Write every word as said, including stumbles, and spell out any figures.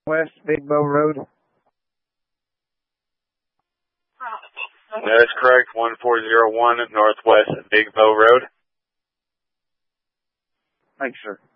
West Big Bow Road. That is correct. one four zero one Northwest Big Bow Road. Thanks, sir.